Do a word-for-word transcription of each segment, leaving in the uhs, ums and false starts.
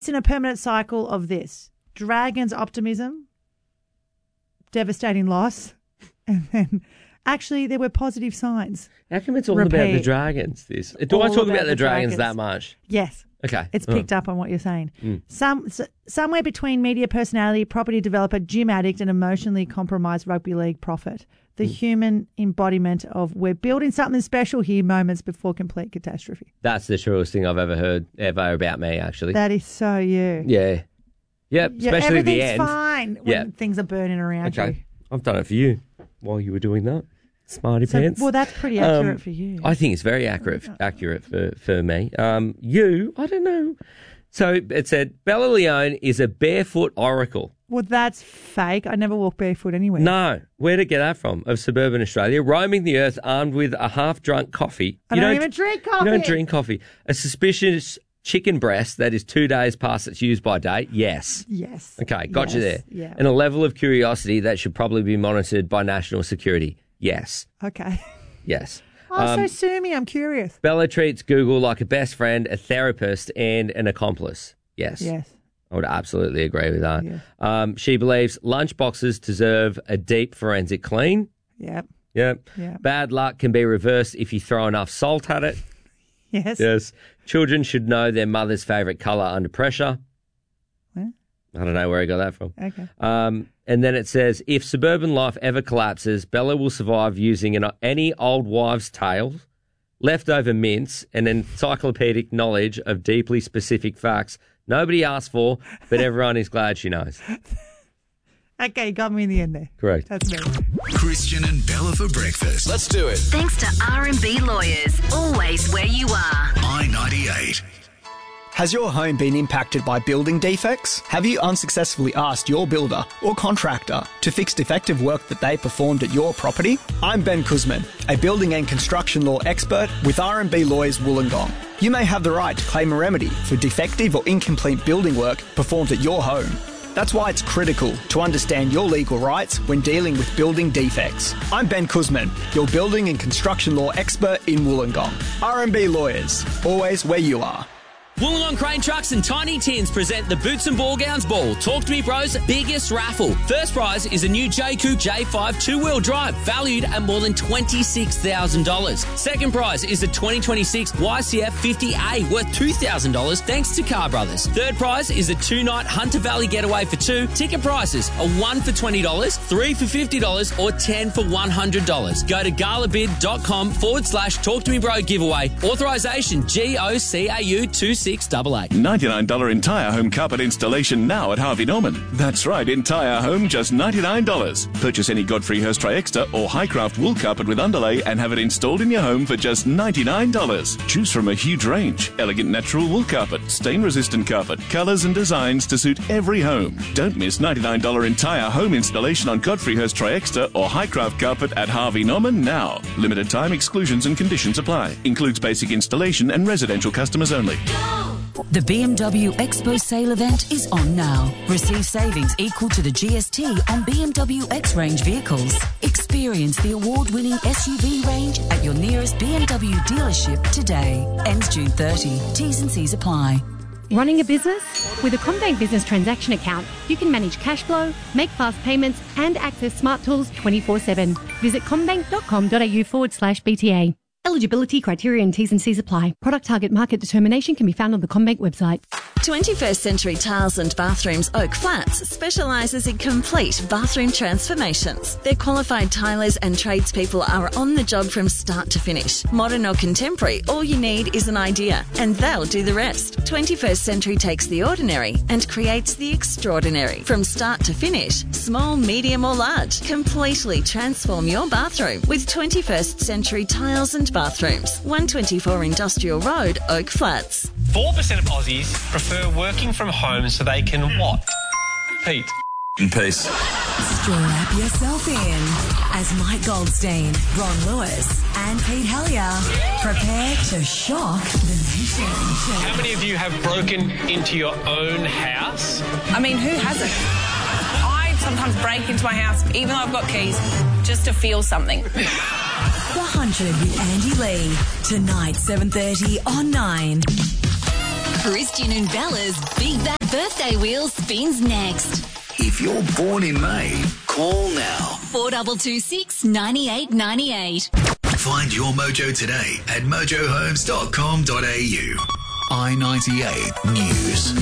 It's in a permanent cycle of this. Dragons' optimism, devastating loss, and then actually there were positive signs. How come it's all Repeat. about the dragons, this? Do All I talk about about the, the dragons, dragons. that much? Yes. Okay. It's All picked right. up on what you're saying. Mm. Some s- Somewhere between media personality, property developer, gym addict and emotionally compromised rugby league prophet. The Mm. human embodiment of we're building something special here moments before complete catastrophe. That's the truest thing I've ever heard ever about me, actually. That is so you. yeah. Yep, Yeah, especially everything's the end. fine when Yeah. things are burning around you. Okay. I've done it for you while you were doing that. Smarty So, pants. well, that's pretty accurate Um, for you. I think it's very accurate accurate for, for me. Um, you, I don't know. So it said, Bella Leone is a barefoot oracle. Well, that's fake. I never walk barefoot anywhere. No. Where did it get that from? Of suburban Australia, roaming the earth armed with a half-drunk coffee. I You don't, even drink coffee. You don't drink coffee. A suspicious chicken breast that is two days past its use-by date? Yes. Yes. Okay, got you Yes. there. Yeah. And a level of curiosity that should probably be monitored by national security? Yes. Okay. Yes. Oh, Um, so sue me. I'm curious. Bella treats Google like a best friend, a therapist, and an accomplice. Yes. Yes. I would absolutely agree with that. Yeah. Um, she believes lunchboxes deserve a deep forensic clean. Yep. Yep. Yeah. Bad luck can be reversed if you throw enough salt at it. Yes. Yes. Children should know their mother's favourite colour under pressure. What? I don't know where I got that from. Okay. Um, and then it says, if suburban life ever collapses, Bella will survive using an, any old wives' tale, leftover mints, and encyclopedic knowledge of deeply specific facts nobody asked for, but everyone is glad she knows. Okay, you got me in the end there. Correct. That's me. Christian and Bella for breakfast. Let's do it. Thanks to R and B Lawyers. Always where you are. I ninety-eight. Has your home been impacted by building defects? Have you unsuccessfully asked your builder or contractor to fix defective work that they performed at your property? I'm Ben Kuzman, a building and construction law expert with R and B Lawyers Wollongong. You may have the right to claim a remedy for defective or incomplete building work performed at your home. That's why it's critical to understand your legal rights when dealing with building defects. I'm Ben Kuzman, your building and construction law expert in Wollongong. R and B Lawyers, always where you are. Wollongong Crane Trucks and Tiny Tins present the Boots and Ball Gowns Ball. Talk to me, bros. Biggest raffle. First prize is a new J Coupe J five two-wheel drive, valued at more than twenty-six thousand dollars. Second prize is a twenty twenty-six Y C F fifty A worth two thousand dollars, thanks to Car Brothers. Third prize is a two-night Hunter Valley getaway for two. Ticket prices are one for twenty dollars, three for fifty dollars, or ten for one hundred dollars. Go to galabid.com forward slash Talk to Me Bro giveaway. Authorization G O C A U two six eight eight. ninety-nine dollars entire home carpet installation now at Harvey Norman. That's right, entire home just ninety-nine dollars. Purchase any Godfrey Hirst Triexta or Highcraft wool carpet with underlay and have it installed in your home for just ninety-nine dollars. Choose from a huge range. Elegant natural wool carpet, stain-resistant carpet, colours and designs to suit every home. Don't miss ninety-nine dollars entire home installation on Godfrey Hirst Triexta or Highcraft carpet at Harvey Norman now. Limited time exclusions and conditions apply. Includes basic installation and residential customers only. The B M W Expo sale event is on now. Receive savings equal to the G S T on B M W X-Range vehicles. Experience the award-winning S U V range at your nearest B M W dealership today. Ends June thirtieth. T's and C's apply. Running a business? With a CommBank Business Transaction Account, you can manage cash flow, make fast payments, and access smart tools twenty-four seven. Visit commbank.com.au forward slash BTA. Eligibility criteria and T's and C's apply. Product target market determination can be found on the CommBank website. twenty-first Century Tiles and Bathrooms Oak Flats specialises in complete bathroom transformations. Their qualified tilers and tradespeople are on the job from start to finish. Modern or contemporary, all you need is an idea, and they'll do the rest. twenty-first Century takes the ordinary and creates the extraordinary. From start to finish, small, medium or large, completely transform your bathroom with twenty-first Century Tiles and Bathrooms. one twenty-four Industrial Road, Oak Flats. four percent of Aussies prefer working from home so they can what? Pete. In peace. Strap yourself in as Mike Goldstein, Ron Lewis and Pete Hellier prepare to shock the nation. How many of you have broken into your own house? I mean, who hasn't? I sometimes break into my house, even though I've got keys, just to feel something. The Hundred with Andy Lee. Tonight, seven thirty on Nine. Christian and Bella's Big Bad Birthday Wheel spins next. If you're born in May, call now. four two two six, nine eight nine eight. Find your mojo today at mojo homes dot com dot a u. I ninety-eight News.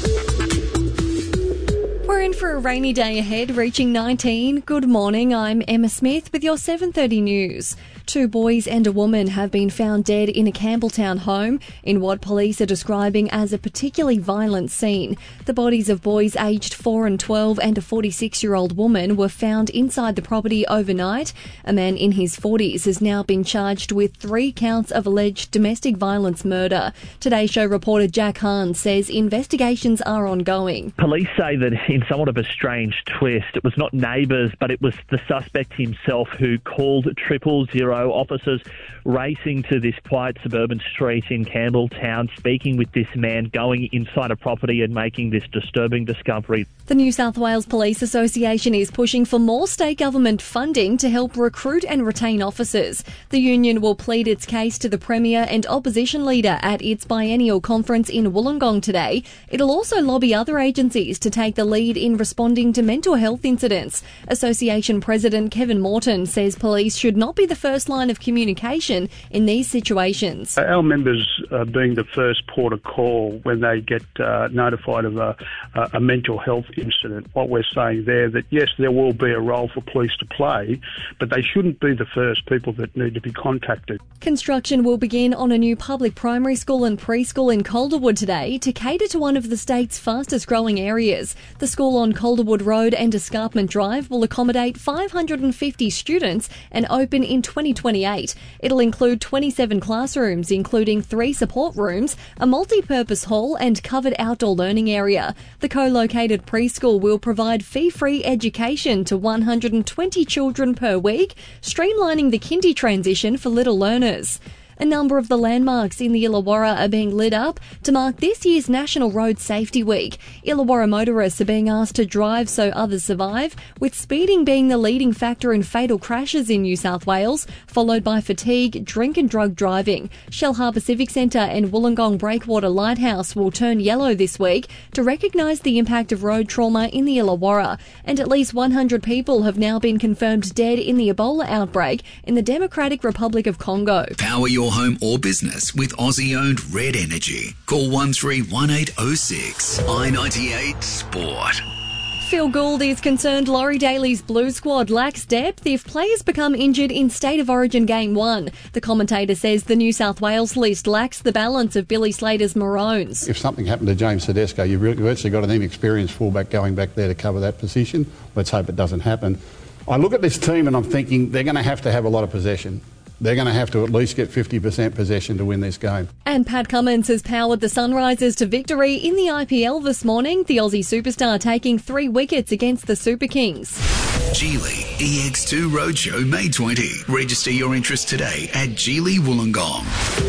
We're in for a rainy day ahead, reaching nineteen. Good morning, I'm Emma Smith with your seven thirty news. Two boys and a woman have been found dead in a Campbelltown home in what police are describing as a particularly violent scene. The bodies of boys aged four and twelve and a forty-six-year-old woman were found inside the property overnight. A man in his forties has now been charged with three counts of alleged domestic violence murder. Today Show reporter Jack Hahn says investigations are ongoing. Police say that in somewhat of a strange twist, it was not neighbours, but it was the suspect himself who called triple zero officers racing to this quiet suburban street in Campbelltown, speaking with this man, going inside a property and making this disturbing discovery. The New South Wales Police Association is pushing for more state government funding to help recruit and retain officers. The union will plead its case to the Premier and opposition leader at its biennial conference in Wollongong today. It'll also lobby other agencies to take the lead in responding to mental health incidents. Association President Kevin Morton says police should not be the first line of communication in these situations. Our members uh, being the first port of call when they get uh, notified of a, a mental health incident. What we're saying there, that yes, there will be a role for police to play, but they shouldn't be the first people that need to be contacted. Construction will begin on a new public primary school and preschool in Calderwood today to cater to one of the state's fastest growing areas. The school on Calderwood Road and Escarpment Drive will accommodate five hundred fifty students and open in twenty twenty-eight. It'll include twenty-seven classrooms, including three support rooms, a multi-purpose hall and covered outdoor learning area. The co-located preschool will provide fee-free education to one hundred twenty children per week, streamlining the kindy transition for little learners. A number of the landmarks in the Illawarra are being lit up to mark this year's National Road Safety Week. Illawarra motorists are being asked to drive so others survive, with speeding being the leading factor in fatal crashes in New South Wales, followed by fatigue, drink and drug driving. Shellharbour Civic Centre and Wollongong Breakwater Lighthouse will turn yellow this week to recognise the impact of road trauma in the Illawarra, and at least one hundred people have now been confirmed dead in the Ebola outbreak in the Democratic Republic of Congo. Power your home or business with Aussie-owned Red Energy. Call one three one eight oh six. I ninety-eight Sport. Phil Gould is concerned Laurie Daly's Blue squad lacks depth if players become injured in State of Origin Game one. The commentator says the New South Wales list lacks the balance of Billy Slater's Maroons. If something happened to James Tedesco, you've virtually got an inexperienced fullback going back there to cover that position. Let's hope it doesn't happen. I look at this team and I'm thinking they're going to have to have a lot of possession. They're going to have to at least get fifty percent possession to win this game. And Pat Cummins has powered the Sunrisers to victory in the I P L this morning. The Aussie superstar taking three wickets against the Super Kings. Geely E X two Roadshow May twentieth. Register your interest today at Geely Wollongong.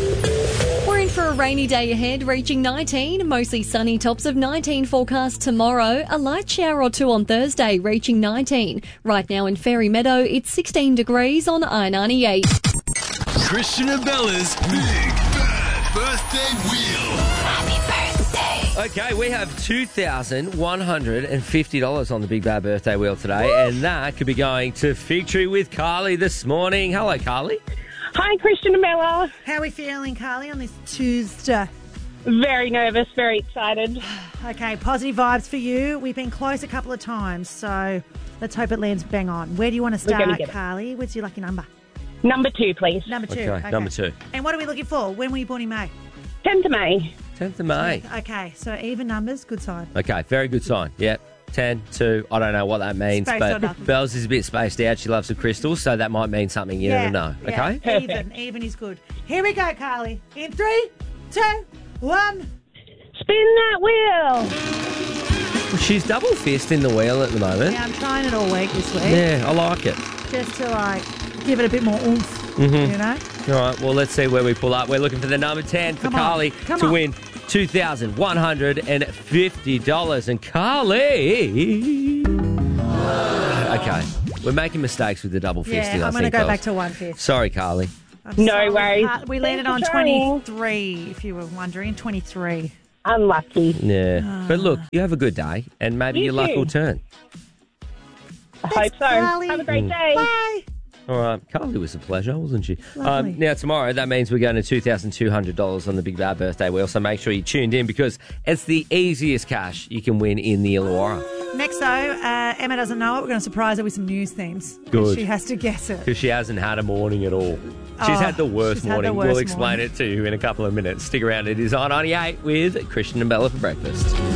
We're in for a rainy day ahead, reaching nineteen. Mostly sunny, tops of nineteen forecast tomorrow. A light shower or two on Thursday, reaching nineteen. Right now in Fairy Meadow, it's sixteen degrees on I ninety-eight. Christian and Bella's Big Bad Birthday Wheel. Happy birthday. Okay, we have two thousand one hundred fifty dollars on the Big Bad Birthday Wheel today, Woo! And that could be going to Fig Tree with Carly this morning. Hello, Carly. Hi, Christian and Bella. How are we feeling, Carly, on this Tuesday? Very nervous, very excited. Okay, positive vibes for you. We've been close a couple of times, so let's hope it lands bang on. Where do you want to start, Carly? What's your lucky number? Number two, please. Number two. Okay, okay, number two. And what are we looking for? When were you born in May? tenth of May. tenth of May. Okay, so even numbers, good sign. Okay, very good sign. Yep. ten, two, I don't know what that means, Spaced or but nothing. Bells is a bit spaced out. She loves the crystals, so that might mean something. You yeah, never know. yeah. Okay? Even, even is good. Here we go, Carly. In three, two, one. Spin that wheel. Well, she's double fisting the wheel at the moment. Yeah, I'm trying it all week this week. Yeah, I like it. Just to, like, give it a bit more oomph, Mm-hmm. you know? All right, well, let's see where we pull up. We're looking for the number ten for Come on, Carly come to on. win two thousand one hundred fifty dollars. And Carly... Okay, we're making mistakes with the double fisting, Yeah, I I'm going to think, go Bells. back to one fifth. Sorry, Carly. I'm No sorry. worries. Uh, we landed on Thanks for trying. twenty-three, if you were wondering. twenty-three. Unlucky. Yeah. But look, you have a good day, and maybe You your luck too. will turn. I hope so. Carly. Have a great Mm. day. Bye. All right. Carly was a pleasure, wasn't she? Lovely. Um, now, tomorrow, that means we're going to two thousand two hundred dollars on the Big Bad Birthday Wheel, so make sure you tuned in because it's the easiest cash you can win in the Illawarra. Next, though, uh, Emma doesn't know it. We're going to surprise her with some news themes. Good. She has to guess it. Because she hasn't had a morning at all. She's Oh, had the worst she's had the morning. worst we'll explain morning. it to you in a couple of minutes. Stick around. It is on ninety-eight with Christian and Bella for breakfast.